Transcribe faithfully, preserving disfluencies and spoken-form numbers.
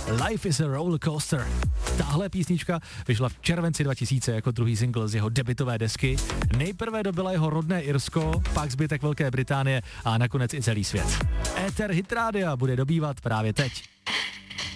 Life is a roller coaster. Tahle písnička vyšla v červenci dva tisíce jako druhý single z jeho debutové desky. Nejprve dobila jeho rodné Irsko, pak zbytek Velké Británie a nakonec i celý svět. Éter Hit Rádia bude dobývat právě teď.